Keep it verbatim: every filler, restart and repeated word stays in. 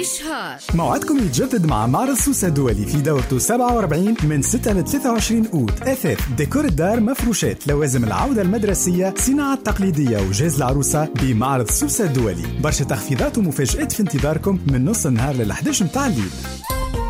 وإشهار. موعدكم يتجدد مع معرض سوسة الدولي في دورته سبعة وأربعين من ستة ل ثلاثة وعشرين أوت. أثاث، ديكور الدار، مفروشات، لوازم العودة المدرسية، صناعة تقليدية وجهاز العروسة بمعرض سوسة الدولي. برشا تخفيضات ومفاجآت في انتظاركم من نص النهار للحداش متاع الليل.